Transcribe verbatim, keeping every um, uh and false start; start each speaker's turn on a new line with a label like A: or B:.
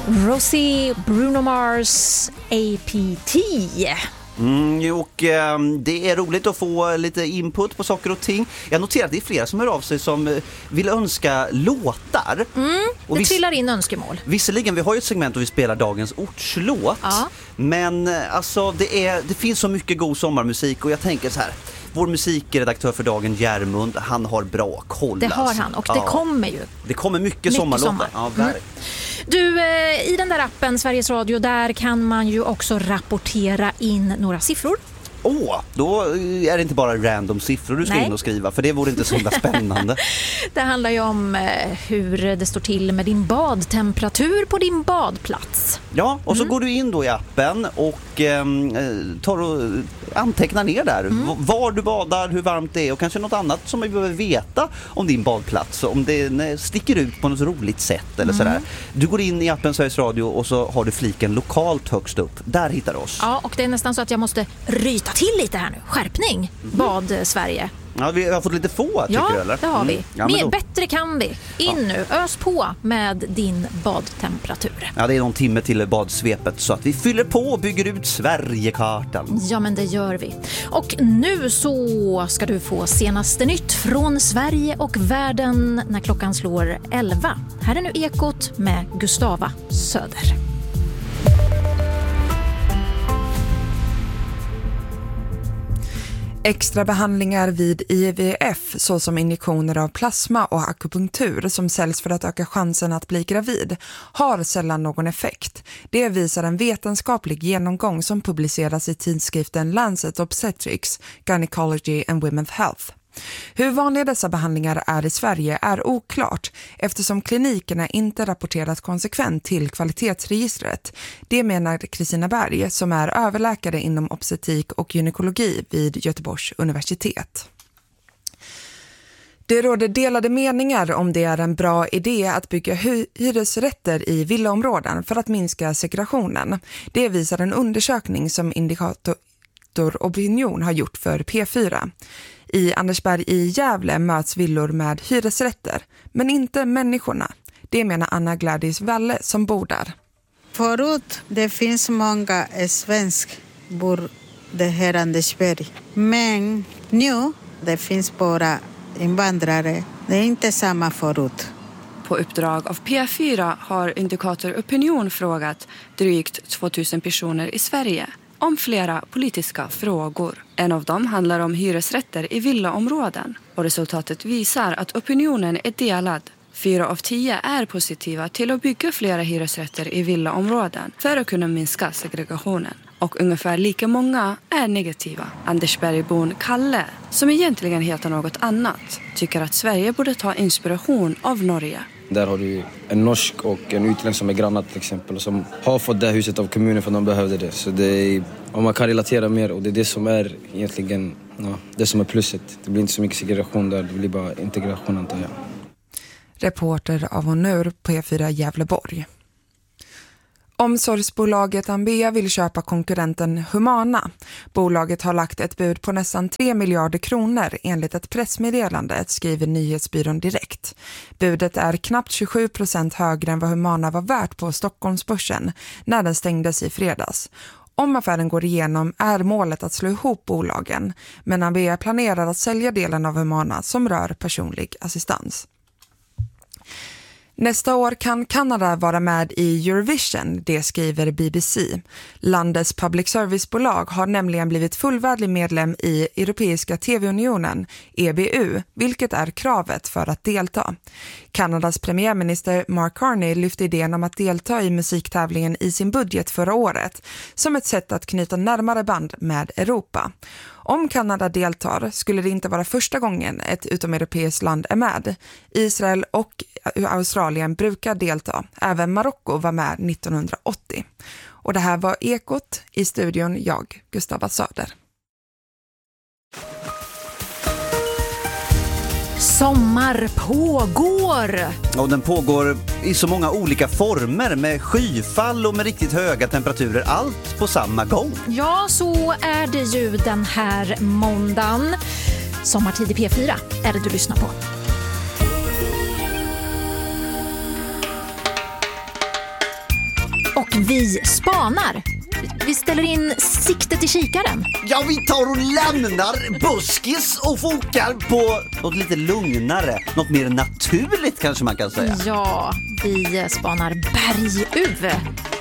A: Rosie, Bruno Mars, A P T.
B: Mm, och eh, det är roligt att få lite input på saker och ting. Jag noterar att det är flera som hör av sig som eh, vill önska låtar.
A: Mm,
B: och
A: det
B: vis-
A: trillar in önskemål.
B: Visserligen, vi har ju ett segment där vi spelar dagens ortslåt.
A: Ja.
B: Men eh, alltså, det, är, det finns så mycket god sommarmusik och jag tänker så här. Vår musikredaktör för dagen, Järmund, han har bra koll.
A: Det har
B: alltså.
A: han och det
B: ja.
A: kommer ju.
B: Det kommer mycket,
A: mycket
B: sommarlåtar.
A: sommar.
B: Ja,
A: Mm.
B: verkligen.
A: Du, eh, i den där appen Sveriges Radio, där kan man ju också rapportera in några siffror.
B: Åh, oh, då är det inte bara random siffror du ska
A: Nej.
B: in och skriva, för det vore inte så himla spännande.
A: Det handlar ju om eh, hur det står till med din badtemperatur på din badplats.
B: Ja, och så
A: Mm.
B: går du in då i appen och eh, tar och antecknar ner där
A: Mm.
B: v- var du badar, hur varmt det är och kanske något annat som vi behöver veta om din badplats, om det sticker ut på något roligt sätt eller
A: Mm.
B: sådär. Du går in i appen Sveriges Radio och så har du fliken lokalt högst upp. Där hittar du oss.
A: Ja, och det är nästan så att jag måste ryta till lite här nu. Skärpning, Bad Sverige.
B: Ja, vi har fått lite få, tycker
A: Ja,
B: du, eller?
A: det har vi.
B: Mm. Ja, men
A: Mer,
B: då-
A: bättre kan vi. In nu, ös på med din badtemperatur.
B: Ja, det är någon timme till badsvepet så att vi fyller på och bygger ut Sverigekartan.
A: Ja, men det gör vi. Och nu så ska du få senaste nytt från Sverige och världen när klockan slår elva. Här är nu Ekot med Gustava Söder.
C: Extra behandlingar vid I V F såsom injektioner av plasma och akupunktur som säljs för att öka chansen att bli gravid har sällan någon effekt. Det visar en vetenskaplig genomgång som publiceras i tidskriften Lancet Obstetrics, Gynecology and Women's Health. Hur vanliga dessa behandlingar är i Sverige är oklart eftersom klinikerna inte rapporterat konsekvent till kvalitetsregistret. Det menar Kristina Berg som är överläkare inom obstetrik och gynekologi vid Göteborgs universitet. Det råder delade meningar om det är en bra idé att bygga hy- hyresrätter i villaområden för att minska segregationen. Det visar en undersökning som Indikator Opinion har gjort för P fyra. I Andersberg i Gävle möts villor med hyresrätter, men inte människorna. Det menar Anna Gladys Valle som bor där.
D: Förut det finns många svensk bor det här Andersberg. Men nu det finns bara invandrare. Det är inte samma förut.
E: På uppdrag av P fyra har Indikator Opinion frågat drygt tvåtusen personer i Sverige om flera politiska frågor. En av dem handlar om hyresrätter i villaområden och resultatet visar att opinionen är delad. Fyra av tio är positiva till att bygga flera hyresrätter i villaområden för att kunna minska segregationen. Och ungefär lika många är negativa. Andersbergbon Kalle, som egentligen heter något annat, tycker att Sverige borde ta inspiration av Norge.
F: Där har du en norsk och en utländsk som är grannar till exempel som har fått det huset av kommunen för att de behövde det. Så det är, om man kan relatera mer och det är det som är egentligen ja, det som är plusset. Det blir inte så mycket segregation där, det blir bara integration antar jag.
C: Reporter av Honor på P fyra Gävleborg. Omsorgsbolaget Ambea vill köpa konkurrenten Humana. Bolaget har lagt ett bud på nästan tre miljarder kronor enligt ett pressmeddelande, skriver nyhetsbyrån Direkt. Budet är knappt tjugosju procent högre än vad Humana var värt på Stockholmsbörsen när den stängdes i fredags. Om affären går igenom är målet att slå ihop bolagen, men Ambea planerar att sälja delen av Humana som rör personlig assistans. Nästa år kan Kanada vara med i Eurovision, det skriver B B C. Landets public service-bolag har nämligen blivit fullvärdig medlem i Europeiska T V-unionen, E B U, vilket är kravet för att delta. Kanadas premiärminister Mark Carney lyfte idén om att delta i musiktävlingen i sin budget förra året som ett sätt att knyta närmare band med Europa. Om Kanada deltar skulle det inte vara första gången ett utomeuropeiskt land är med. Israel och Australien brukar delta. Även Marocko var med nittonhundraåttio. Och det här var Ekot, i studion jag, Gustava Söder.
A: Sommar pågår!
B: Och den pågår i så många olika former med skyfall och med riktigt höga temperaturer. Allt på samma gång.
A: Ja, så är det ju den här måndagen. Sommartid i P fyra är det du lyssnar på. vi spanar. Vi ställer in siktet i kikaren.
B: Ja, vi tar och lämnar buskis och fokar på något lite lugnare, något mer naturligt kanske man kan säga.
A: Ja, vi spanar berguv.